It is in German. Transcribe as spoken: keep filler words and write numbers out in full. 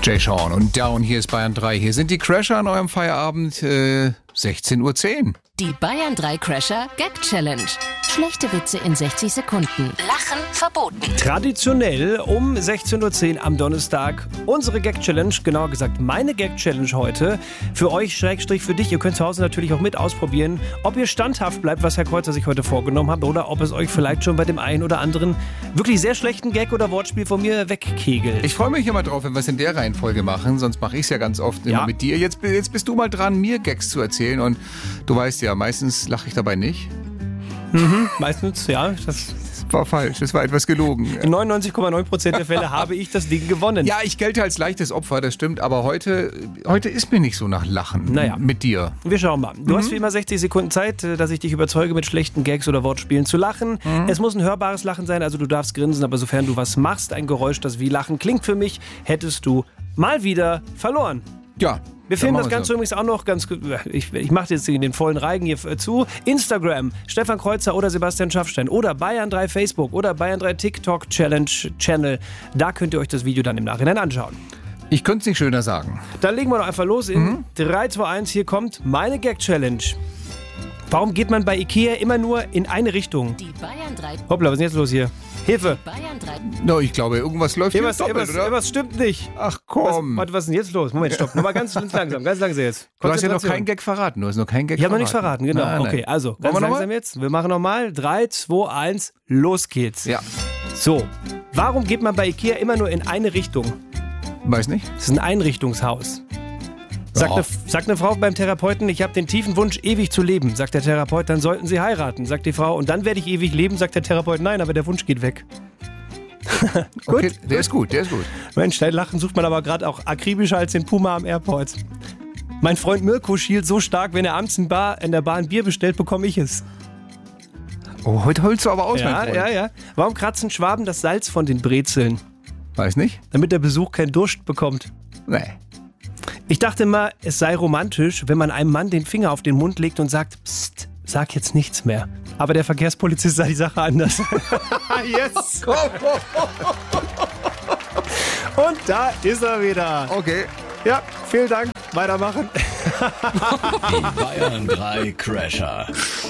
Jay Sean und Down, hier ist Bayern drei. Hier sind die Crasher an eurem Feierabend, äh, sechzehn Uhr zehn. Die Bayern drei Crasher Gag Challenge. Schlechte Witze in sechzig Sekunden. Lachen verboten. Traditionell um sechzehn Uhr zehn am Donnerstag unsere Gag Challenge, genauer gesagt meine Gag Challenge heute. Für euch, Schrägstrich für dich, ihr könnt zu Hause natürlich auch mit ausprobieren, ob ihr standhaft bleibt, was Herr Kreuzer sich heute vorgenommen hat, oder ob es euch vielleicht schon bei dem einen oder anderen wirklich sehr schlechten Gag oder Wortspiel von mir wegkegelt. Ich freue mich immer drauf, wenn wir es in der Reihenfolge machen, sonst mache ich es ja ganz oft immer Ja. mit dir. Jetzt, jetzt bist du mal dran, mir Gags zu erzählen und du weißt ja, meistens lache ich dabei nicht. Mhm, meistens, ja. Das Das war falsch, das war etwas gelogen. in neunundneunzig Komma neun Prozent der Fälle habe ich das Ding gewonnen. Ja, ich gelte als leichtes Opfer, das stimmt, aber heute, heute ist mir nicht so nach Lachen Naja. mit dir. Wir schauen mal. Du hast wie immer sechzig Sekunden Zeit, dass ich dich überzeuge, mit schlechten Gags oder Wortspielen zu lachen. Mhm. Es muss ein hörbares Lachen sein, also du darfst grinsen, aber sofern du was machst, ein Geräusch, das wie Lachen klingt für mich, hättest du mal wieder verloren. Ja. Wir filmen dann das machen Ganze übrigens auch noch ganz gut. Ich, ich mache jetzt den vollen Reigen hier zu. Instagram, Stefan Kreuzer oder Sebastian Schaffstein oder Bayern drei Facebook oder Bayern drei TikTok Challenge Channel. Da könnt ihr euch das Video dann im Nachhinein anschauen. Ich könnte es nicht schöner sagen. Dann legen wir doch einfach los in drei, zwei, eins. Hier kommt meine Gag Challenge. Warum geht man bei Ikea immer nur in eine Richtung? Die Bayern drei. Hoppla, was ist denn jetzt los hier? Hilfe! Bayern drei. No, ich glaube, irgendwas läuft hier Irgendwas, doppelt, irgendwas, oder? irgendwas stimmt nicht. Ach Was, komm. warte, was ist denn jetzt los? Moment, stopp. Nochmal ganz, ganz langsam, ganz langsam jetzt. Du hast ja noch Konzentration. keinen Gag verraten. Du hast noch keinen Gag Ich habe noch verraten. nichts verraten, genau. Nein, nein. Okay, also, Wollen ganz wir noch langsam mal? jetzt. Wir machen nochmal. drei, zwei, eins, los geht's. Ja, So, warum geht man bei Ikea immer nur in eine Richtung? weiß nicht. Das ist ein Einrichtungshaus. Sagt, Ja. eine, sagt eine Frau beim Therapeuten, ich habe den tiefen Wunsch, ewig zu leben. Sagt der Therapeut, dann sollten Sie heiraten. Sagt die Frau, und dann werde ich ewig leben. Sagt der Therapeut, nein, aber der Wunsch geht weg. Gut, Okay, der ist gut, der ist gut. Mensch, dein Lachen sucht man aber gerade auch akribischer als den Puma am Airport. Mein Freund Mirko schielt so stark, wenn er abends in, Bar, in der Bar ein Bier bestellt, bekomme ich es. Oh, heute holst du aber aus, mein Ja, Freund. ja, ja. Warum kratzen Schwaben das Salz von den Brezeln? Weiß nicht? Damit der Besuch keinen Durst bekommt. Nee. Ich dachte immer, es sei romantisch, wenn man einem Mann den Finger auf den Mund legt und sagt, Psst, sag jetzt nichts mehr. Aber der Verkehrspolizist sah die Sache anders. Yes! Und da ist er wieder. Okay. Ja, vielen Dank. Weitermachen. Die Bayern drei Crasher.